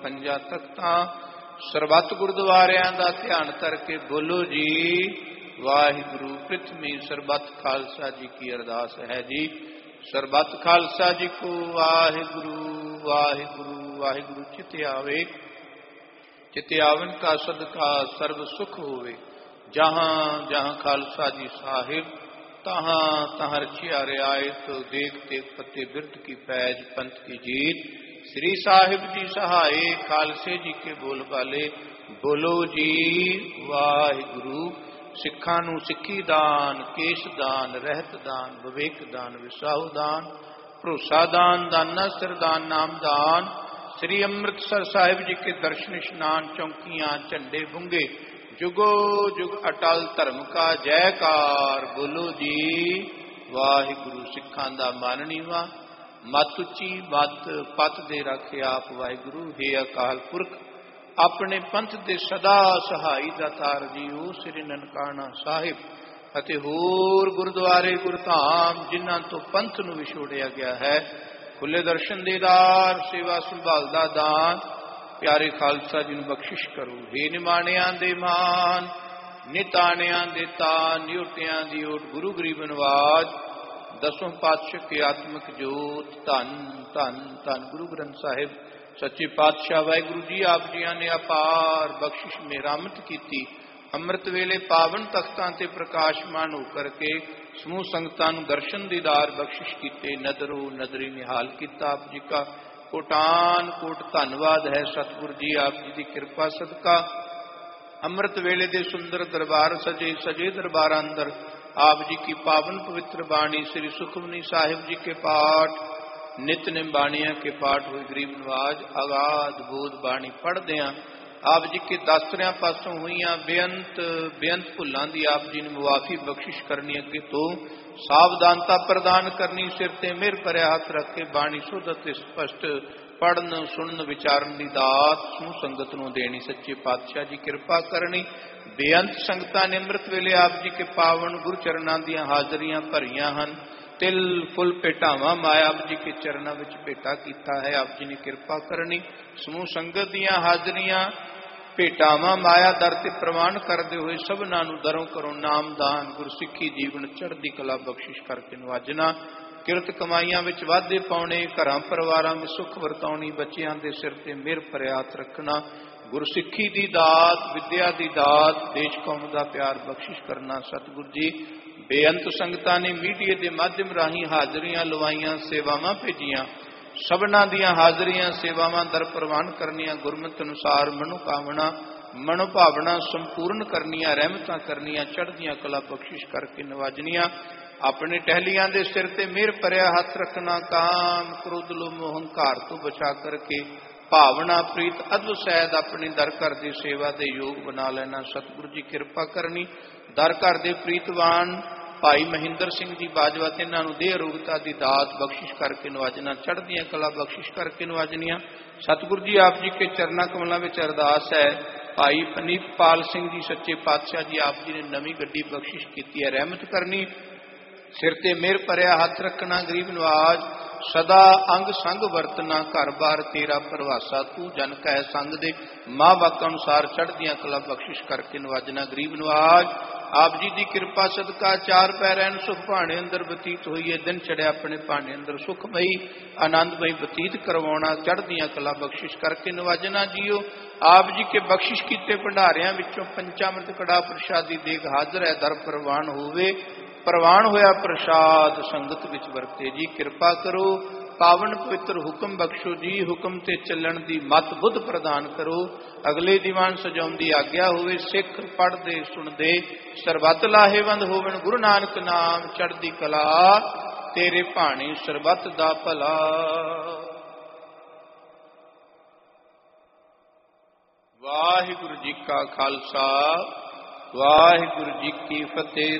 ਪੰਜਾਂ ਤਖਤਾਂ ਸਰਬੱਤ ਗੁਰਦੁਆਰਿਆਂ ਦਾ ਧਿਆਨ ਕਰਕੇ ਬੋਲੋ ਜੀ ਵਾਹਿਗੁਰੂ। ਪ੍ਰਿਥਵੀ ਸਰਬੱਤ ਖਾਲਸਾ ਜੀ ਕੀ ਅਰਦਾਸ ਹੈ ਜੀ। ਸਰਬੱਤ ਖਾਲਸਾ ਜੀ ਕੋ ਵਾਹਿਗੁਰੂ ਵਾਹਿਗੁਰੂ ਵਾਹਿਗੁਰੂ। ਚਿਤ ਆਵੇ ਚਿਤ ਆਵਨ ਕਾ ਸਦਕਾ ਸਰਬ ਸੁਖ ਹੋਵੇ। ਜਹਾਂ ਜਹਾਂ ਖਾਲਸਾ ਜੀ ਸਾਹਿਬ तहाँ तहाँ रचिया रियायत देख तेख पत्ते बिरद की पैज पंथ की जीत। श्री साहिब जी सहाय खालसे जी के बोल वाले बोलो जी वाहिगुरु। सिखा नू सिक्खी दान केश दान रहत दान विवेक दान विसाहु दान भरोसा दान दाना सिरदान नाम दान। श्री अमृतसर साहिब जी के दर्शन स्नान चौकियां झंडे बुंगे जुगो जुग अटल धर्म का जयकार। बोलो जी वाहिगुरु। सिखां दा मान नीवा मत उची मत पत दे रखे आप वाहिगुरु। हे अकाल पुरख अपने पंथ दे सदा सहाई दातार जी ओ श्री ननकाना साहिब ਅਤੇ ਹੋਰ ਗੁਰਦੁਆਰੇ ਗੁਰਧਾਮ ਜਿਨ੍ਹਾਂ ਤੋਂ ਪੰਥ ਨੂੰ ਵਿਛੋੜਿਆ ਗਿਆ ਹੈ। ਖੁੱਲੇ ਦਰਸ਼ਨ ਦੇਦਾਰ ਸੇਵਾ ਸੰਭਾਲ ਦਾ ਦਾਨ प्यारे खालसा जी ਨੂੰ बख्शिश करो। हे निमाणियां दे मान निताणियां दे तान निउटियां दी ओट गुरु गरीब नवाज दसों पातशाह के आत्मक जोत धन धन धन गुरु ग्रंथ साहिब सच्चे पातशाह वाहिगुरु जी आप जियां ने अपार बख्शिश मेहरामत की। अमृत वेले पावन तख्तां ते प्रकाशमान होकर के समूह संगतां नूं दर्शन दीदार बख्शिश कीते। नदरो नदरी निहाल किया आप जी का कोटान कोट धन्यवाद है सतगुरु जी आप जी की कृपा सदका। अमृत वेले दे सुंदर दरबार सजे सजे दरबार अंदर आप जी की पावन पवित्र बाणी श्री सुखमनी साहिब जी के पाठ नित निम्बाणिया के पाठ हुए गरीब नवाज आगाध बोध बाणी पढ़दे आप जी के दासरिया पासों हुई बेअंत बेअंत भुलों की आप जी ने मुआफी बख्शिश करनी। अगे तो सावधानता प्रदान करनी। सिर ते मेहर भरिया हथ रख के बाणी शुद्ध ते स्पष्ट पढ़न सुनन विचारन की दात समूह संगत नूं देनी। सच्चे पातशाह जी कृपा करनी। बेअंत संगतां ने अमृत वेले आप जी के पावन गुरु चरणां दीआं हाजरियां भरियां हन। तिल फुल भेटावां माया आप जी के चरणों में भेटा किया है। आप जी ने कृपा करनी। समूह संगत दीआं हाजरियां भेटावां माया दर ते प्रवान करते हुए सबनां नूं दरों करों नाम दान गुरसिੱਖੀ जीवन चढ़दी कला बख्शिश करके नवाजना। किरत कमाइयां विच वाधे पाउणे घरां परिवारां में सुख वरताउणी बच्चियां दे सिर ते मेहर भरिया हथ रखना। गुरसिੱਖੀ दी दात विद्या दी दात देश कौम दा प्यार बख्शिश करना। सतगुरु जी बेअंत संगतां ने मीडिया के माध्यम राही हाजरियां लवाइयां सेवावां भेजियां। सबना दियां हाजरियां सेवावां दर प्रवान करनियां। गुरमत अनुसार मनोकामना मनोभावना संपूर्ण करनियां रहमतां करनियां चढ़दियां कला बख्शिश करके नवाजनियां। अपने टहलियां दे सिर ते मेहर भरिया हथ रखना। काम क्रोध लोभ अहंकार तो बचा करके भावना प्रीत अद्भ सैद अपने दर घर की सेवा के योग बना लेना। सतगुरु जी कृपा करनी। दर घर के प्रीतवान भाई महिंदर सिंह जी बाजवा इन्हों देह अरोगता की दात बख्शिश करके नवाजना। चढ़दियां कला बख्शिश करके नवाजनियां। सतगुरु जी आप जी के चरणा कमलों में अरदास है। भाई पनीतपाल सिंह जी सच्चे पातशाह जी आप जी ने नवी गड्डी बख्शिश की है। रहमत करनी। सिर ते मेहर भरिया हथ रखना। गरीब नवाज सदा अंग संग वरतना। घर बार तेरा प्रवासा तू जन कह संग दे माँ वाक अनुसार चढ़दियां कला बख्शिश करके नवाजना। गरीब नवाज आप जी की कृपा सदका चार पैरैन सुख भाने अंदर बतीत हुई है। दिन चढ़िया अपने भाने अंदर सुखमई आनंदमई बतीत करवाना। चढ़दियां कला बख्शिश करके नवाजना। जियो आप जी के बख्शिश किए भंडारियां विचों पंचामृत कड़ा प्रसादी देग हाजर है। दर प्रवान होवे प्रवान होया प्रसाद संगत विच वरते। जी कृपा करो पावन पवित्र हुक्म बख्शो जी। हुक्म ते चलण दी मत बुद्ध प्रदान करो। अगले दीवान सजाउण दी आग्या होवे। सिख पढ़दे सुणदे सरबत लाहेवंद होवन। गुरु नानक नाम चढ़दी कला तेरे भाणे सरबत दा भला। वाहिगुरु जी का खालसा वाहिगुरु जी की फतेह।